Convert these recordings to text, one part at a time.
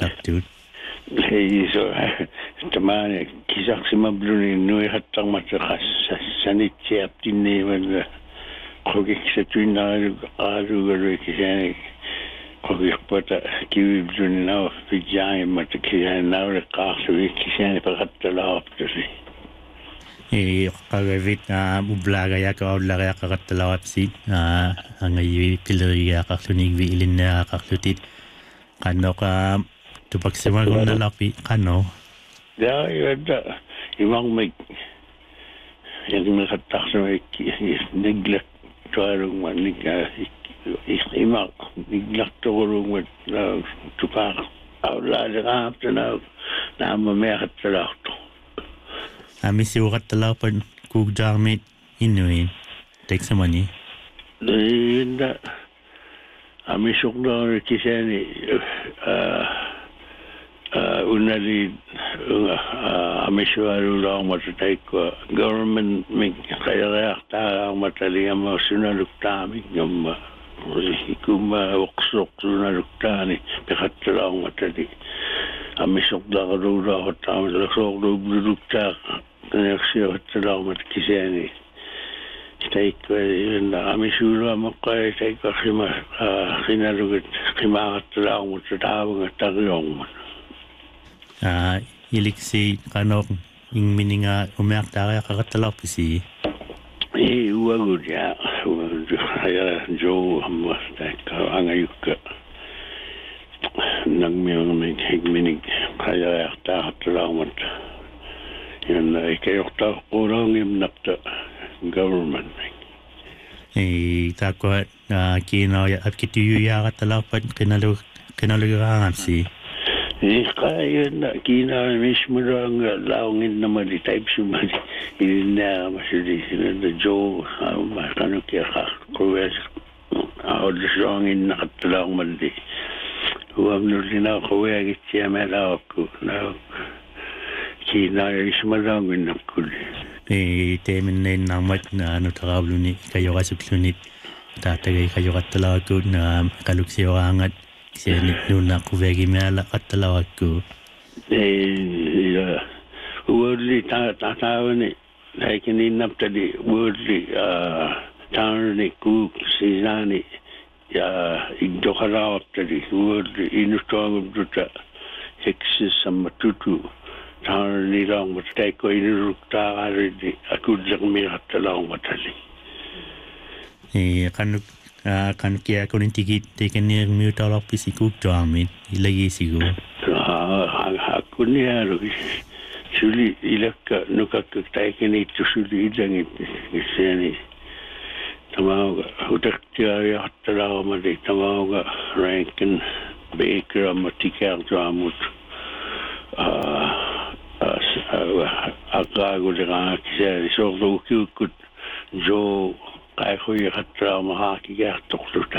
taktut hei so tamane kisaksimablunin nuihattarmata sanittiaptinniiman qogiksetuinnaru kisani qogikpata kiwibluninau fijaimata kisanaure qaarlugi kisani paqattalaartasi qagavit ublaga yaka qarattalawapsi angayi pileriga qarlunig ilinna qarlutit qannoqa tupaksimagonnalapi qanno ja yada imangmik yang kattarsuik neglect tuarung manik imak neglect turung tupar awlaalaaptana naama meaqattalaartu amisi uqattalaarpan kuugjaarmit innuin teksamani inda amisuknaa kisani unali amisuarulaarmatataikku government mik qayariartaarmatali amma sunaluktaamik ngamma ikuma oqsoqsunaluktaani piqattalaarmatali amisuqlaruluulaartaamatalaqsoorluubluluktaa nersiuattalaarmat kisani taikku amisuulaamaqqai taikku khima khinalugut khimaaqattalaarmut taavunga tariormat iliksi qanok ingmininga umeaqtaariaqaqattalaarpisi uagut ya jo amma taikka angayukka nangmiormik higminik qayariartaaqattalaarmat yanna ikayortaaqquulaangimnaqta government takwa kino apkituyuyaaqattalaarpat qinalugaangamsi qayna kina mismuranga launginnamali taipsumali ilinnaaramasuli sinanda jo amma qanukiaqa quwes audisonginnaqattalaarmalli uamnullina quweagittiamalaaqku kina ismalaanginnakkulli teminnainnaarmat nutaqaavluni kayoqasuklunit taatagay kayoqattalaakut qaluksiораангат siani nuunnaaqquviagimiala qattalarakku uulli taataavani laikininnaptali uulli taarni kuuk siinaani ja igdoqalaartali uulli inustuangumtuta heksis-sammatutu taarnilaarmat taikko inuruktaaraalli akullermiqattalaarmatali qannuk kankia kunintikit tekenniirmiutalarpisi kuuktuarmit ilagisigu hakkunniaalu suli ilakka nukakka taikeniittu suli ilangit kissani tamauga utartiariartalaarmali tamauga rankin baker ammatikaartuamut aqaaguliraa kisani soorluukiukkut jo qayquiqattaraamahaakigаарtorluta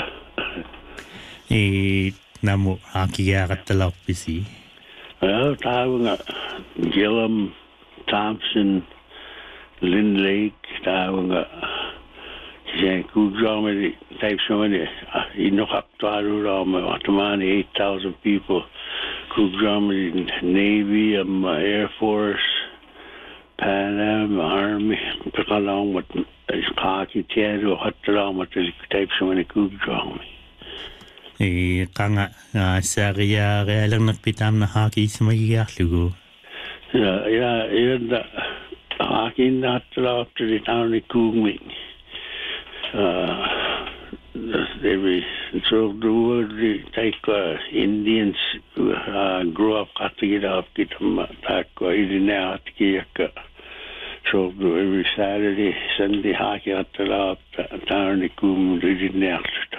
namu haakigaaqattalarpisi taavunga Gillum Thompson Lynn Lake taavunga kisani kuugjaarmali taipsumani innoqaqtualulaarma atamani 8,000 people kuugjaarmali Navy Air Force Pan Am Army piqalaarmat qaaki tialu qattalaarmatali taipsumani kuugjaarmi qanga saaria realernerpitaamna haaki ismagigaarlugu ya haakinna qattalaartali taarni kuugmi Devi so the word taikwa Indians grew up qatigida apkitam taikwa idina atkiyakka so every Saturday Sunday haki attala taarnikum idinaarluta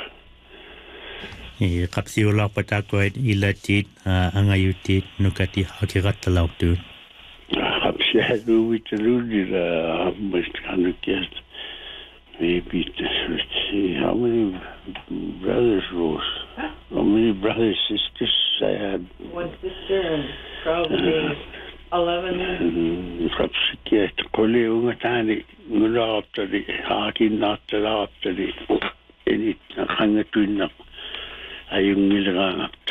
qapsiularpataakkuat ilatit angayutit nukati hakiqattalaartu qapsialuuvitalulila ammaskanukiat maybe let's see how many brothers Rose how many brothers sisters I had one sister and probably 11 qapsikiat quli ungatani ngulaartali haakinnaartalaartali enit qangatuinna ayungileraanga